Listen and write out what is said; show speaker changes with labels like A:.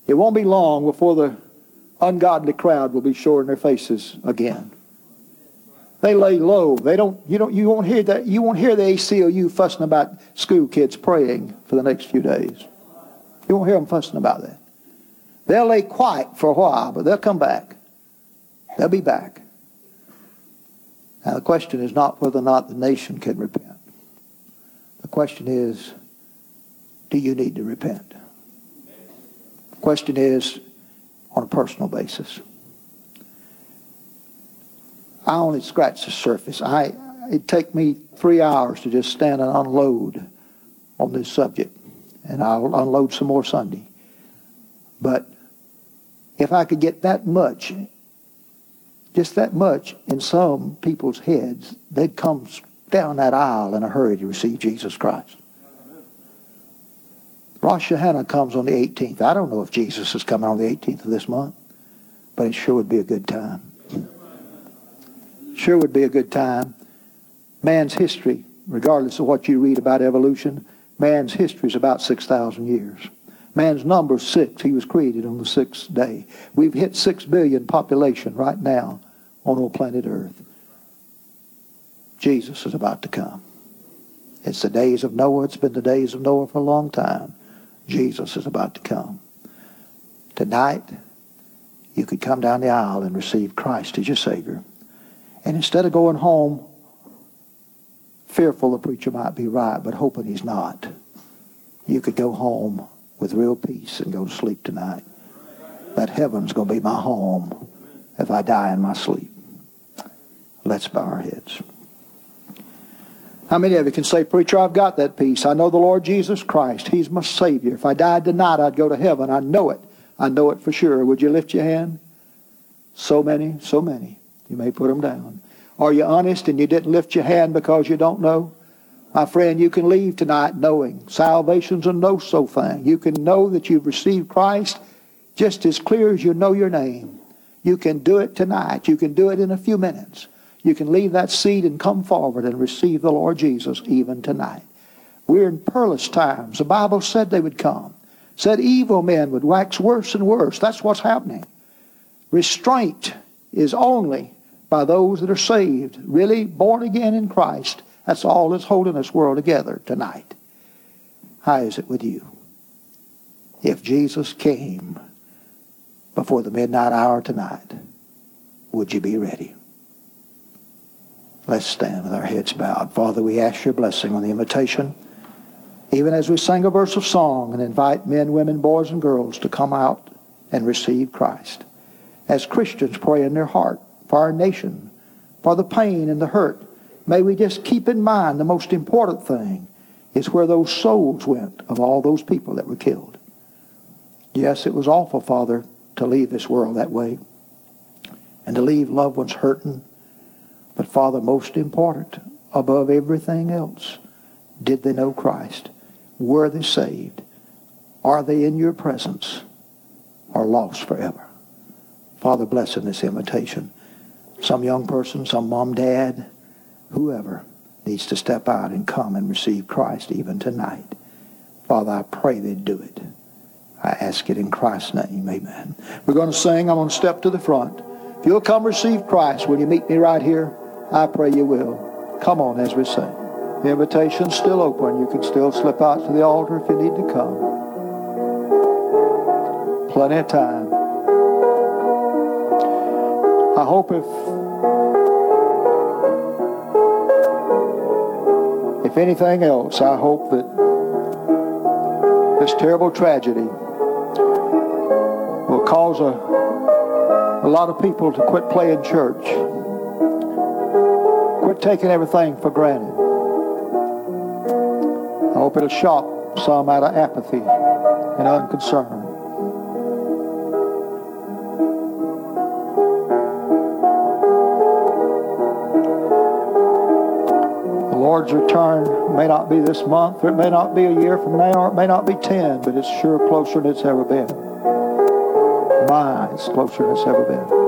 A: It won't be long before the ungodly crowd will be showing their faces again. They lay low. You won't hear that. You won't hear the ACLU fussing about school kids praying for the next few days. You won't hear them fussing about that. They'll lay quiet for a while, but they'll come back. They'll be back. Now the question is not whether or not the nation can repent. The question is, do you need to repent? The question is on a personal basis. I only scratch the surface. It'd take me 3 hours to just stand and unload on this subject. And I'll unload some more Sunday. But if I could get that much, just that much in some people's heads, they'd come down that aisle in a hurry to receive Jesus Christ. Rosh Hashanah comes on the 18th. I don't know if Jesus is coming on the 18th of this month, but it sure would be a good time. Sure would be a good time. Man's history, regardless of what you read about evolution, man's history is about 6,000 years. Man's number is 6. He was created on the 6th day. We've hit 6 billion population right now on old planet Earth. Jesus is about to come. It's the days of Noah. It's been the days of Noah for a long time. Jesus is about to come. Tonight, you could come down the aisle and receive Christ as your Savior. And instead of going home fearful the preacher might be right, but hoping he's not, you could go home with real peace and go to sleep tonight. That heaven's going to be my home if I die in my sleep. Let's bow our heads. How many of you can say, preacher, I've got that peace. I know the Lord Jesus Christ. He's my Savior. If I died tonight, I'd go to heaven. I know it. I know it for sure. Would you lift your hand? So many, so many. You may put them down. Are you honest and you didn't lift your hand because you don't know? My friend, you can leave tonight knowing salvation's a no-so thing. You can know that you've received Christ just as clear as you know your name. You can do it tonight. You can do it in a few minutes. You can leave that seat and come forward and receive the Lord Jesus even tonight. We're in perilous times. The Bible said they would come. Said evil men would wax worse and worse. That's what's happening. Restraint is only by those that are saved, really born again in Christ. That's all that's holding this world together tonight. How is it with you? If Jesus came before the midnight hour tonight, would you be ready? Let's stand with our heads bowed. Father, we ask your blessing on the invitation, even as we sing a verse of song and invite men, women, boys, and girls to come out and receive Christ. As Christians pray in their heart for our nation, for the pain and the hurt, may we just keep in mind the most important thing is where those souls went of all those people that were killed. Yes, it was awful, Father, to leave this world that way and to leave loved ones hurting. But Father, most important, above everything else, did they know Christ? Were they saved? Are they in your presence or lost forever? Father, bless in this invitation. Some young person, some mom, dad, whoever needs to step out and come and receive Christ even tonight. Father, I pray they'd do it. I ask it in Christ's name. Amen. We're going to sing. I'm going to step to the front. If you'll come receive Christ, will you meet me right here? I pray you will. Come on as we sing. The invitation's still open. You can still slip out to the altar if you need to come. Plenty of time. I hope if anything else, I hope that this terrible tragedy will cause a lot of people to quit playing church. Quit taking everything for granted. I hope it'll shock some out of apathy and unconcern. The Lord's return may not be this month, or it may not be a year from now, or it may not be 10, but it's sure closer than it's ever been. My, it's closer than it's ever been.